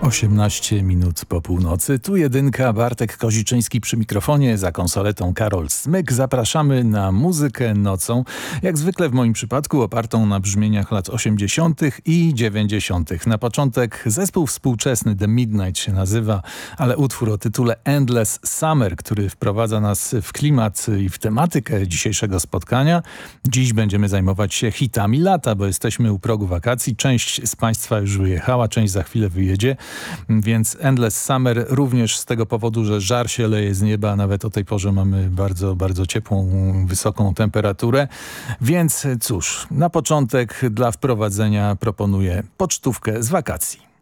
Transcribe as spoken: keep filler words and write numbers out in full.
osiemnaście minut po północy. Tu jedynka, Bartek Koziczyński przy mikrofonie, za konsoletą Karol Smyk. Zapraszamy na muzykę nocą, jak zwykle w moim przypadku opartą na brzmieniach lat osiemdziesiątych i dziewięćdziesiątych. Na początek zespół współczesny The Midnight się nazywa, ale utwór o tytule Endless Summer, który wprowadza nas w klimat i w tematykę dzisiejszego spotkania. Dziś będziemy zajmować się hitami lata, bo jesteśmy u progu wakacji. Część z Państwa już wyjechała, część za chwilę wyjedzie. Więc Endless Summer również z tego powodu, że żar się leje z nieba, a nawet o tej porze mamy bardzo, bardzo ciepłą, wysoką temperaturę. Więc cóż, na początek dla wprowadzenia proponuję pocztówkę z wakacji.